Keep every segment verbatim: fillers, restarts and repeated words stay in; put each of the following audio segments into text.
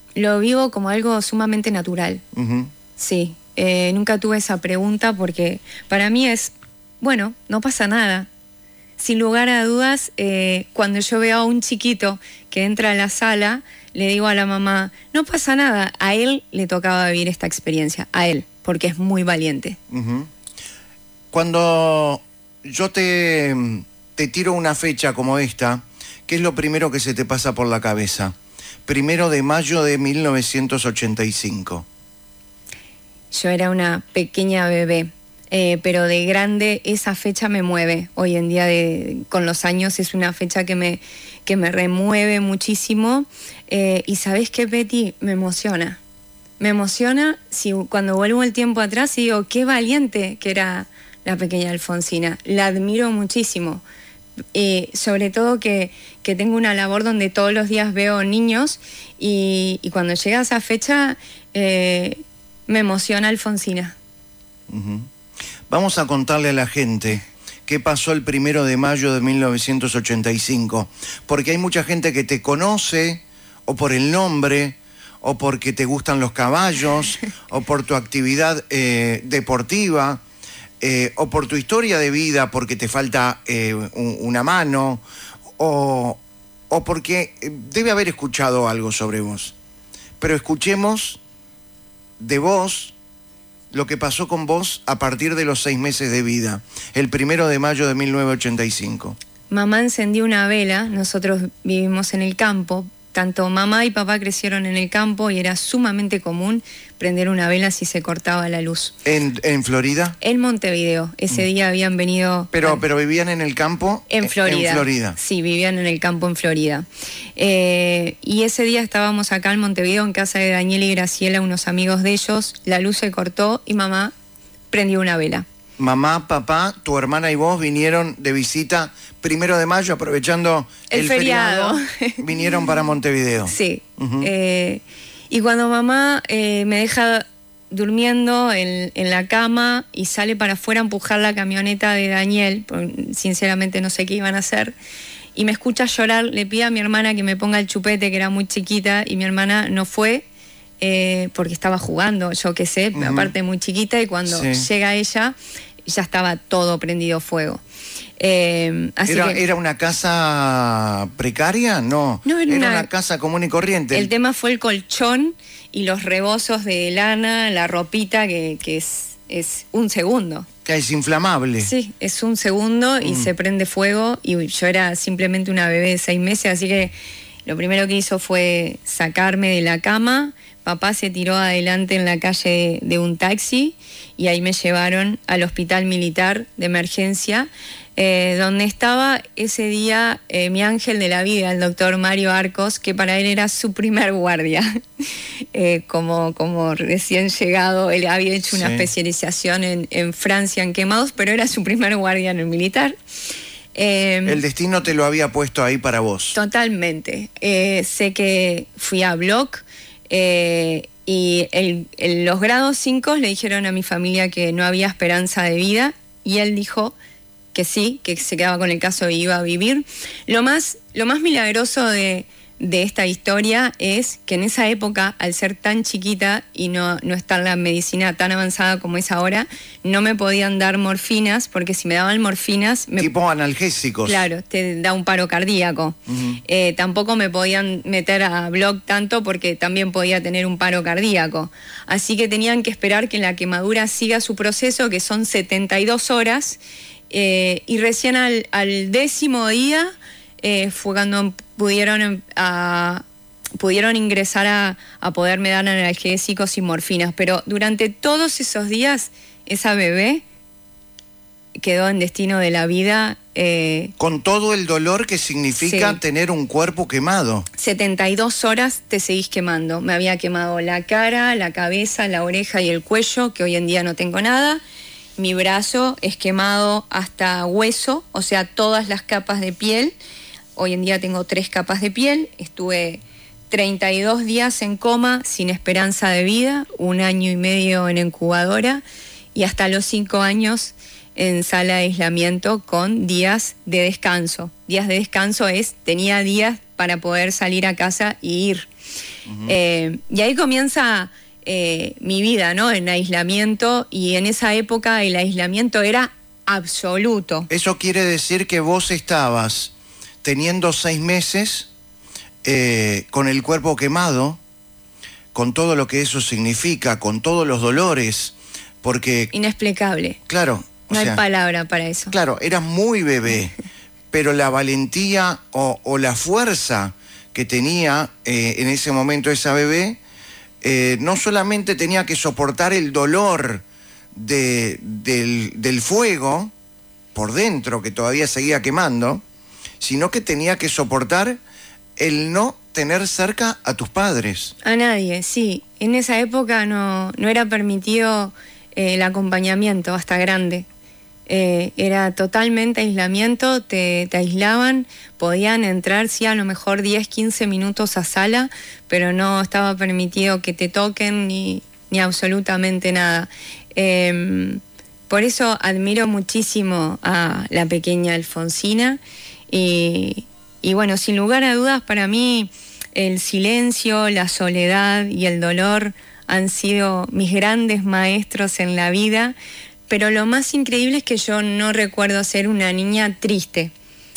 lo vivo como algo sumamente natural. Uh-huh. Sí, eh, nunca tuve esa pregunta porque para mí es, bueno, no pasa nada. Sin lugar a dudas, eh, cuando yo veo a un chiquito que entra a la sala, le digo a la mamá, no pasa nada, a él le tocaba vivir esta experiencia, a él, porque es muy valiente. Uh-huh. Cuando yo te, te tiro una fecha como esta, ¿qué es lo primero que se te pasa por la cabeza? Primero de mayo de mil novecientos ochenta y cinco. Yo era una pequeña bebé, eh, pero de grande esa fecha me mueve. Hoy en día, de, con los años, es una fecha que me, que me remueve muchísimo. Eh, y ¿sabés qué, Betty? Me emociona. Me emociona si, cuando vuelvo el tiempo atrás y digo, qué valiente que era la pequeña Alfonsina. La admiro muchísimo. Eh, sobre todo que, que tengo una labor donde todos los días veo niños y, y cuando llega esa fecha eh, me emociona Alfonsina. Uh-huh. Vamos a contarle a la gente qué pasó el primero de mayo de mil novecientos ochenta y cinco, porque hay mucha gente que te conoce o por el nombre o porque te gustan los caballos o por tu actividad eh, deportiva. Eh, o por tu historia de vida, porque te falta eh, un, una mano, o, o porque debe haber escuchado algo sobre vos. Pero escuchemos de vos lo que pasó con vos a partir de los seis meses de vida, el primero de mayo de mil novecientos ochenta y cinco. Mamá encendió una vela, nosotros vivimos en el campo, tanto mamá y papá crecieron en el campo y era sumamente común prender una vela si se cortaba la luz. ¿En, en Florida? En Montevideo. Ese mm. día habían venido... Pero, pero vivían en el campo. En Florida. En Florida. Sí, vivían en el campo en Florida. Eh, y ese día estábamos acá en Montevideo, en casa de Daniel y Graciela, unos amigos de ellos. La luz se cortó y mamá prendió una vela. Mamá, papá, tu hermana y vos vinieron de visita primero de mayo, aprovechando el, el feriado. feriado, vinieron para Montevideo. Sí. Uh-huh. eh, y cuando mamá eh, me deja durmiendo en, en la cama y sale para afuera a empujar la camioneta de Daniel, sinceramente no sé qué iban a hacer, y me escucha llorar, le pide a mi hermana que me ponga el chupete, que era muy chiquita, y mi hermana no fue, eh, porque estaba jugando, yo qué sé, uh-huh. aparte muy chiquita, y cuando sí. llega ella... ya estaba todo prendido fuego. Eh, así ¿Era, que, ¿Era una casa precaria? No, no era, era una, una casa común y corriente. El tema fue el colchón y los rebozos de lana, la ropita, que, que es, es un segundo. Que es inflamable. Sí, es un segundo y mm. se prende fuego, y yo era simplemente una bebé de seis meses, así que lo primero que hizo fue sacarme de la cama. Papá se tiró adelante en la calle de, de un taxi y ahí me llevaron al hospital militar de emergencia, eh, donde estaba ese día eh, mi ángel de la vida, el doctor Mario Arcos, que para él era su primer guardia. eh, como, como recién llegado, él había hecho una sí. especialización en, en Francia en quemados, pero era su primer guardia en el militar. Eh, el destino te lo había puesto ahí para vos. Totalmente. Eh, sé que fui a Bloch, Eh, y el, el, los grados cinco le dijeron a mi familia que no había esperanza de vida, y él dijo que sí, que se quedaba con el caso y iba a vivir. Lo más, lo más milagroso de, de esta historia es que en esa época, al ser tan chiquita y no, no estar la medicina tan avanzada como es ahora, no me podían dar morfinas, porque si me daban morfinas... Me, tipo analgésicos. Claro, te da un paro cardíaco. Uh-huh. Eh, tampoco me podían meter a Bloch tanto, porque también podía tener un paro cardíaco. Así que tenían que esperar que la quemadura siga su proceso, que son setenta y dos horas, eh, y recién al, al décimo día eh, fue cuando pudieron, a, pudieron ingresar a, a poderme dar analgésicos y morfinas. Pero durante todos esos días, esa bebé quedó en destino de la vida. Eh, Con todo el dolor que significa sí. tener un cuerpo quemado. setenta y dos horas te seguís quemando. Me había quemado la cara, la cabeza, la oreja y el cuello, que hoy en día no tengo nada. Mi brazo es quemado hasta hueso, o sea, todas las capas de piel. Hoy en día tengo tres capas de piel. Estuve treinta y dos días en coma, sin esperanza de vida, un año y medio en incubadora, y hasta los cinco años en sala de aislamiento con días de descanso. Días de descanso es, tenía días para poder salir a casa y ir. Uh-huh. eh, y ahí comienza eh, mi vida, ¿no? En aislamiento, y en esa época el aislamiento era absoluto. Eso quiere decir que vos estabas teniendo seis meses eh, con el cuerpo quemado, con todo lo que eso significa, con todos los dolores, porque... Inexplicable. Claro. No sea, hay palabra para eso. Claro, eras muy bebé, pero la valentía o, o la fuerza que tenía eh, en ese momento esa bebé, eh, no solamente tenía que soportar el dolor de, del, del fuego por dentro, que todavía seguía quemando, sino que tenía que soportar el no tener cerca a tus padres. A nadie, sí. En esa época no, no era permitido eh, el acompañamiento hasta grande. Eh, era totalmente aislamiento, te, te aislaban, podían entrar, sí, a lo mejor diez, quince minutos a sala, pero no estaba permitido que te toquen ni, ni absolutamente nada. Eh, por eso admiro muchísimo a la pequeña Alfonsina y, y bueno, sin lugar a dudas, para mí el silencio, la soledad y el dolor han sido mis grandes maestros en la vida. Pero lo más increíble es que yo no recuerdo ser una niña triste.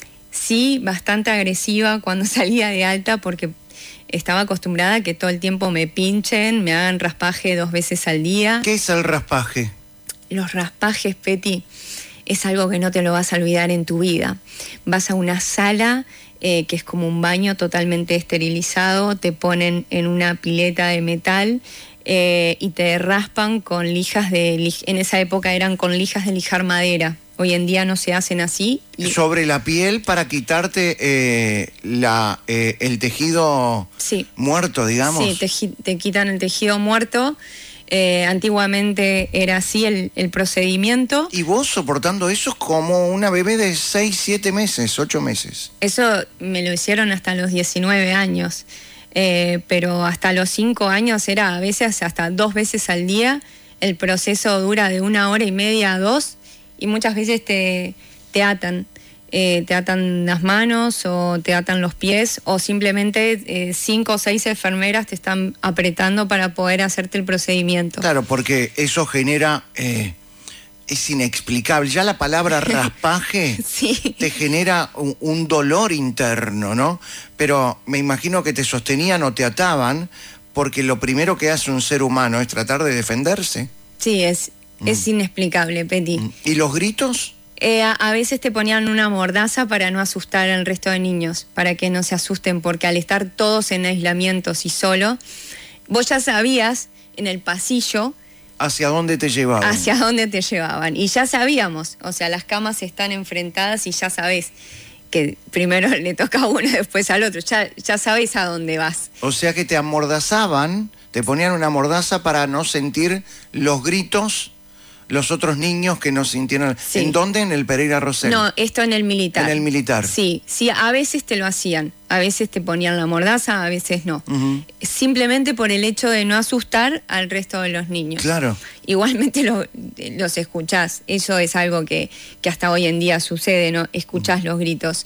Sí, bastante agresiva cuando salía de alta, porque estaba acostumbrada a que todo el tiempo me pinchen, me hagan raspaje dos veces al día. ¿Qué es el raspaje? Los raspajes, Peti, es algo que no te lo vas a olvidar en tu vida. Vas a una sala eh, que es como un baño totalmente esterilizado, te ponen en una pileta de metal, Eh, y te raspan con lijas de... En esa época eran con lijas de lijar madera. Hoy en día no se hacen así. Y... Sobre la piel para quitarte eh, la, eh, el tejido sí. muerto, digamos. Sí, te, te quitan el tejido muerto. Eh, antiguamente era así el, el procedimiento. Y vos soportando eso como una bebé de seis, siete meses, ocho meses. Eso me lo hicieron hasta los diecinueve años. Eh, pero hasta los cinco años era a veces hasta dos veces al día. El proceso dura de una hora y media a dos, y muchas veces te, te atan. Eh, te atan las manos o te atan los pies, o simplemente eh, cinco o seis enfermeras te están apretando para poder hacerte el procedimiento. Claro, porque eso genera... Eh... Es inexplicable. Ya la palabra raspaje sí. te genera un, un dolor interno, ¿no? Pero me imagino que te sostenían o te ataban, porque lo primero que hace un ser humano es tratar de defenderse. Sí, es, mm. es inexplicable, Peti. ¿Y los gritos? Eh, a, a veces te ponían una mordaza para no asustar al resto de niños, para que no se asusten, porque al estar todos en aislamientos y solo, vos ya sabías en el pasillo... ¿Hacia dónde te llevaban? Hacia dónde te llevaban. Y ya sabíamos, o sea, las camas están enfrentadas y ya sabés que primero le toca a uno, después al otro. Ya, ya sabés a dónde vas. O sea que te amordazaban, te ponían una mordaza para no sentir los gritos los otros niños que no sintieron. Sí. ¿En dónde? En el Pereira Rosell. No, esto en el militar. En el militar. Sí, sí, a veces te lo hacían. A veces te ponían la mordaza, a veces no. Uh-huh. Simplemente por el hecho de no asustar al resto de los niños. Claro. Igualmente lo, los escuchás. Eso es algo que, que hasta hoy en día sucede, ¿no? Escuchás uh-huh. los gritos.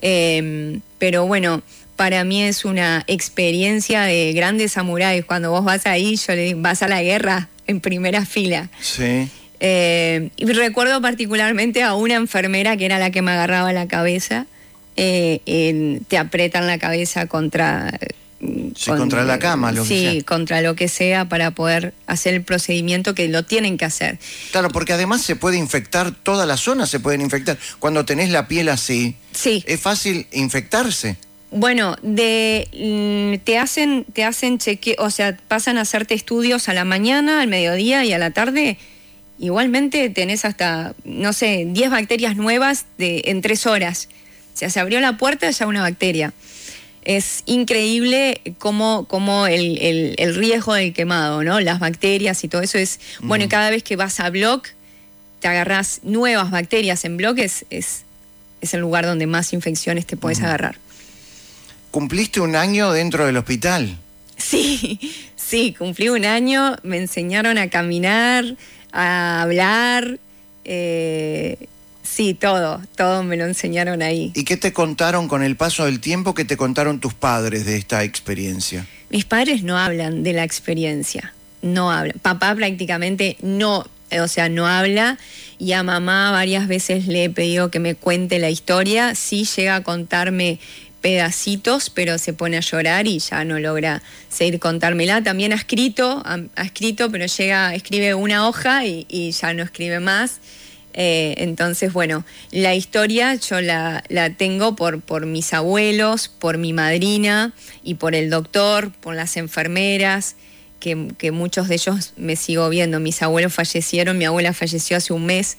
Eh, pero bueno, para mí es una experiencia de grandes samuráis. Cuando vos vas ahí, yo le digo, vas a la guerra en primera fila. Sí. Eh, y recuerdo particularmente a una enfermera que era la que me agarraba la cabeza. Eh, eh, te apretan la cabeza contra... Sí, con, contra la cama, lo sí, que sea. Sí, contra lo que sea para poder hacer el procedimiento que lo tienen que hacer. Claro, porque además se puede infectar, todas las zonas se pueden infectar. Cuando tenés la piel así, sí. es fácil infectarse. Bueno, de, te hacen, te hacen cheque, o sea, pasan a hacerte estudios a la mañana, al mediodía y a la tarde. Igualmente tenés hasta, no sé, diez bacterias nuevas de, en tres horas. O sea, se abrió la puerta, ya una bacteria. Es increíble cómo, cómo el, el, el riesgo del quemado, ¿no? Las bacterias y todo eso es... Mm. Bueno, y cada vez que vas a Bloc, te agarrás nuevas bacterias en Bloc, es, es, es el lugar donde más infecciones te puedes mm. agarrar. ¿Cumpliste un año dentro del hospital? Sí, sí, cumplí un año, me enseñaron a caminar, a hablar, eh, Sí, todo, todo me lo enseñaron ahí. ¿Y qué te contaron con el paso del tiempo? ¿Qué te contaron tus padres de esta experiencia? Mis padres no hablan de la experiencia, no hablan. Papá prácticamente no, o sea, no habla, y a mamá varias veces le he pedido que me cuente la historia. Sí llega a contarme pedacitos, pero se pone a llorar y ya no logra seguir contármela. También ha escrito, ha, ha escrito, pero llega, escribe una hoja y, y ya no escribe más. Eh, entonces, bueno, la historia yo la, la tengo por, por mis abuelos, por mi madrina y por el doctor, por las enfermeras, que, que muchos de ellos me sigo viendo. Mis abuelos fallecieron, mi abuela falleció hace un mes.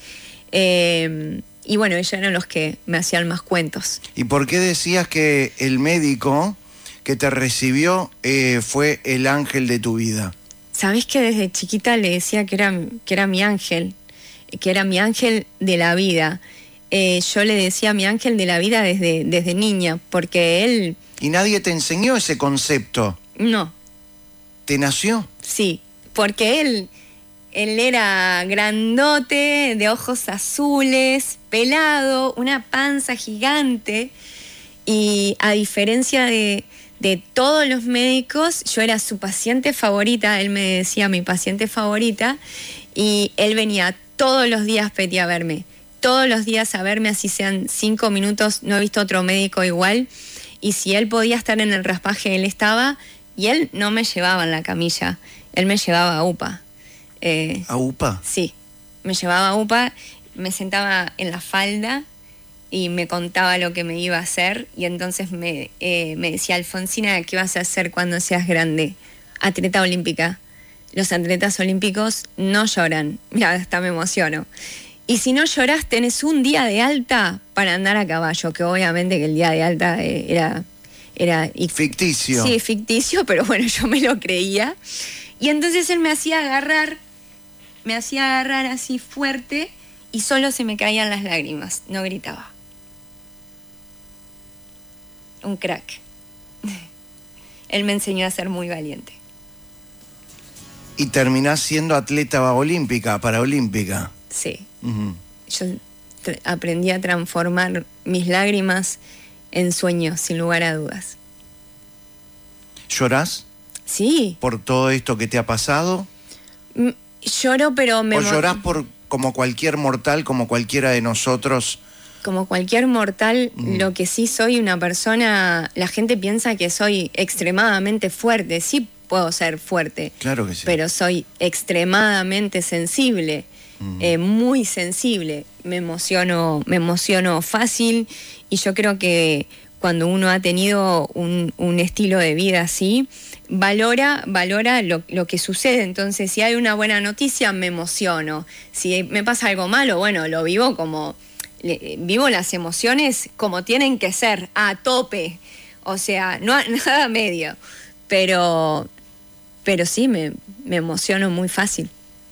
Eh, y bueno, ellos eran los que me hacían más cuentos. ¿Y por qué decías que el médico que te recibió eh, fue el ángel de tu vida? ¿Sabés que desde chiquita le decía que era, que era mi ángel? Que era mi ángel de la vida. Eh, yo le decía mi ángel de la vida desde, desde niña, porque él... ¿Y nadie te enseñó ese concepto? No. ¿Te nació? Sí, porque él, él era grandote, de ojos azules, pelado, una panza gigante, y a diferencia de, de todos los médicos, yo era su paciente favorita. Él me decía mi paciente favorita, y él venía todos los días, Peti, a verme, todos los días a verme, así sean cinco minutos. No he visto otro médico igual, y si él podía estar en el raspaje, él estaba, y él no me llevaba en la camilla, él me llevaba a UPA. Eh, ¿A UPA? Sí, me llevaba a UPA, me sentaba en la falda y me contaba lo que me iba a hacer, y entonces me, eh, me decía, Alfonsina, ¿qué vas a hacer cuando seas grande? Atleta olímpica. Los atletas olímpicos no lloran. Mira, hasta me emociono. Y si no llorás, tenés un día de alta para andar a caballo, que obviamente que el día de alta eh, era... era ficticio. Sí, ficticio, pero bueno, yo me lo creía. Y entonces él me hacía agarrar, me hacía agarrar así fuerte, y solo se me caían las lágrimas, no gritaba. Un crack. Él me enseñó a ser muy valiente. Y terminás siendo atleta olímpica, paraolímpica. Sí. Uh-huh. Yo aprendí a transformar mis lágrimas en sueños, sin lugar a dudas. ¿Llorás? Sí. ¿Por todo esto que te ha pasado? M- lloro, pero me... ¿O llorás por, como cualquier mortal, como cualquiera de nosotros? Como cualquier mortal, Mm. lo que sí soy una persona... La gente piensa que soy extremadamente fuerte. Sí puedo ser fuerte. Claro que sí. Pero soy extremadamente sensible. Mm. Eh, muy sensible. Me emociono, me emociono fácil, y yo creo que cuando uno ha tenido un, un estilo de vida así, valora, valora lo, lo que sucede. Entonces, si hay una buena noticia, me emociono. Si me pasa algo malo, bueno, lo vivo como... Le, vivo las emociones como tienen que ser, a tope. O sea, no nada medio. Pero, pero sí, me, me emociono muy fácil.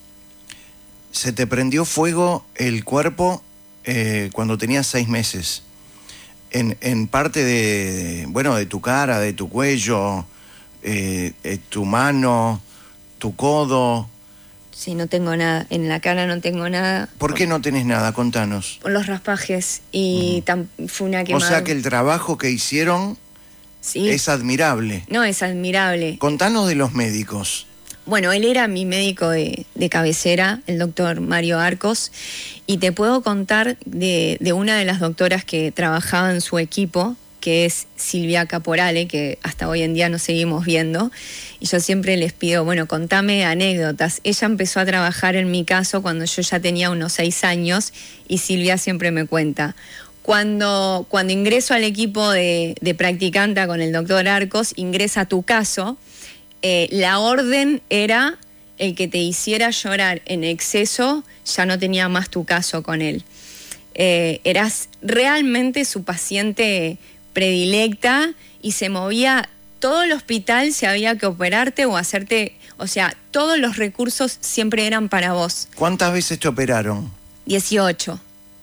Se te prendió fuego el cuerpo eh, cuando tenías seis meses. En, en parte de, bueno, de tu cara, de tu cuello, eh, eh, tu mano, tu codo. Sí, no tengo nada. En la cara no tengo nada. ¿Por qué no tenés nada? Contanos. Por los raspajes, y uh-huh. tam, fue una quemada. O sea que el trabajo que hicieron sí. es admirable. No, es admirable. Contanos de los médicos. Bueno, él era mi médico de, de cabecera, el doctor Mario Arcos, y te puedo contar de, de una de las doctoras que trabajaba en su equipo, que es Silvia Caporale, que hasta hoy en día nos seguimos viendo, y yo siempre les pido, bueno, contame anécdotas. Ella empezó a trabajar en mi caso cuando yo ya tenía unos seis años, y Silvia siempre me cuenta. Cuando, cuando ingreso al equipo de, de practicanta con el doctor Arcos, ingresa a tu caso. Eh, la orden era el que te hiciera llorar en exceso, ya no tenía más tu caso con él. Eh, eras realmente su paciente predilecta, y se movía todo el hospital si había que operarte o hacerte, o sea, todos los recursos siempre eran para vos. ¿Cuántas veces te operaron? dieciocho.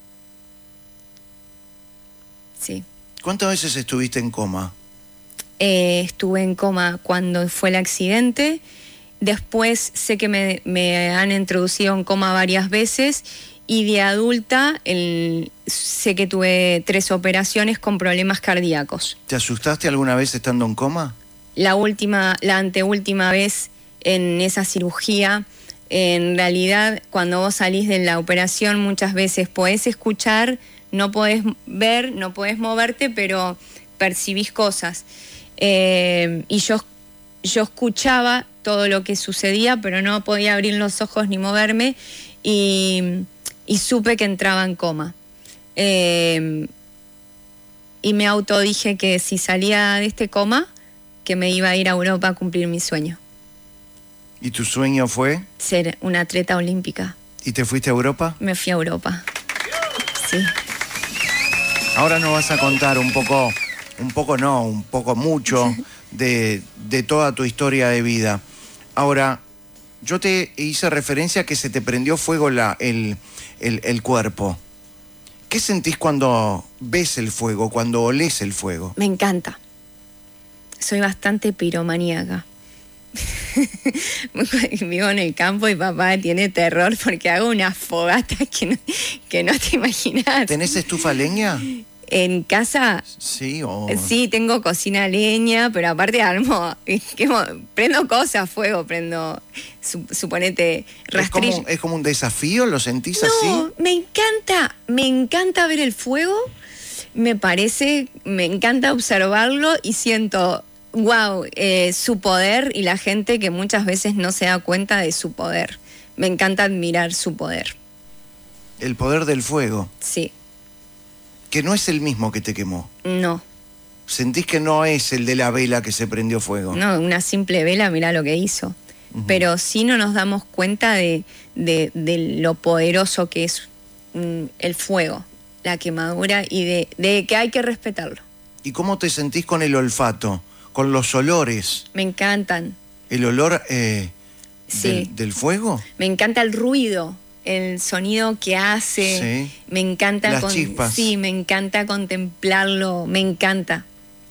Sí. ¿Cuántas veces estuviste en coma? Eh, estuve en coma cuando fue el accidente. Después sé que me, me han introducido en coma varias veces, y de adulta el, sé que tuve tres operaciones con problemas cardíacos. ¿Te asustaste alguna vez estando en coma? La última, la anteúltima vez en esa cirugía, en realidad cuando vos salís de la operación muchas veces podés escuchar, no podés ver, no podés moverte, pero percibís cosas. Eh, y yo, yo escuchaba todo lo que sucedía, pero no podía abrir los ojos ni moverme, y, y supe que entraba en coma. Eh, y me autodije que si salía de este coma, que me iba a ir a Europa a cumplir mi sueño. ¿Y tu sueño fue? Ser una atleta olímpica. ¿Y te fuiste a Europa? Me fui a Europa. Sí. Ahora nos vas a contar un poco, un poco no, un poco mucho de, de toda tu historia de vida. Ahora, yo te hice referencia a que se te prendió fuego la, el, el, el cuerpo. ¿Qué sentís cuando ves el fuego, cuando olés el fuego? Me encanta. Soy bastante piromaníaca. Vivo en el campo y papá tiene terror porque hago unas fogatas que no, que no te imaginas. ¿Tenés estufa leña? En casa, sí, o... sí, tengo cocina a leña, pero aparte armo, quemo, prendo cosas a fuego, prendo, su, suponete, rastrillo. ¿Es como, ¿Es como un desafío? ¿Lo sentís no, así? No, me encanta, me encanta ver el fuego, me parece, me encanta observarlo y siento, wow, eh, su poder, y la gente que muchas veces no se da cuenta de su poder. Me encanta admirar su poder. El poder del fuego. Sí. Que no es el mismo que te quemó. No. Sentís que no es el de la vela que se prendió fuego. No, una simple vela, mirá lo que hizo. Uh-huh. Pero sí no nos damos cuenta de, de, de lo poderoso que es mm, el fuego, la quemadura, y de, de que hay que respetarlo. ¿Y cómo te sentís con el olfato, con los olores? Me encantan. ¿El olor eh, sí. del, del fuego? Me encanta el ruido, el sonido que hace. Sí. Me encanta. Las con, chispas. Sí, me encanta contemplarlo, me encanta.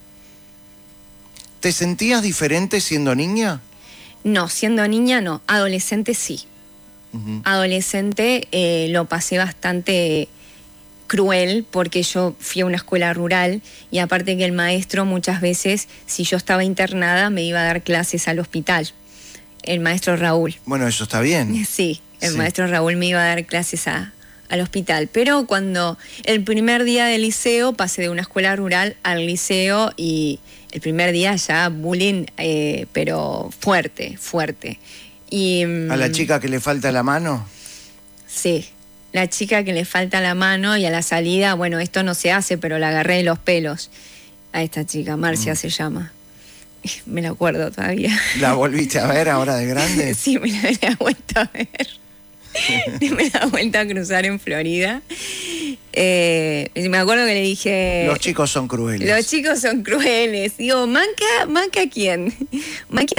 ¿Te sentías diferente siendo niña? No, siendo niña no, adolescente sí. Uh-huh. Adolescente eh, lo pasé bastante cruel porque yo fui a una escuela rural y aparte que el maestro muchas veces, si yo estaba internada, me iba a dar clases al hospital. El maestro Raúl. Bueno, eso está bien. Sí, el sí. maestro Raúl me iba a dar clases a, al hospital. Pero cuando el primer día del liceo, pasé de una escuela rural al liceo y el primer día ya bullying, eh, pero fuerte, fuerte. Y, ¿A la chica que le falta la mano? Sí, la chica que le falta la mano, y a la salida, bueno, esto no se hace, pero la agarré de los pelos a esta chica, Marcia mm. se llama. Me la acuerdo todavía. ¿La volviste a ver ahora de grande? Sí, me la, me la he vuelto a ver. Me la he vuelto a cruzar en Florida. Eh, me acuerdo que le dije... Los chicos son crueles. Los chicos son crueles. Digo, ¿manca, manca quién? ¿Manca